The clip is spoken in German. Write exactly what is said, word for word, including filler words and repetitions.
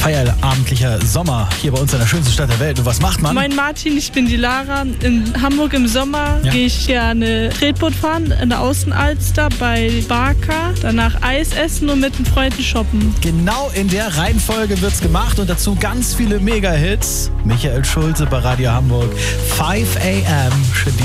feierabendlicher Sommer hier bei uns in der schönsten Stadt der Welt. Und was macht man? Moin Martin, ich bin die Lara. In Hamburg im Sommer ja. gehe ich gerne Tretboot fahren in der Außenalster bei Barker. Danach Eis essen und mit den Freunden shoppen. Genau in der Reihenfolge wird's gemacht und dazu ganz viele Mega-Hits. Michael Schulze bei Radio Hamburg. five a m